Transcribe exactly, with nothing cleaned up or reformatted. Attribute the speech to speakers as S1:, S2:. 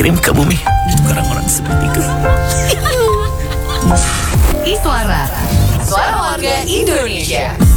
S1: kirim ke bumi orang-orang seperti itu.
S2: Iswara, suara warga Indonesia.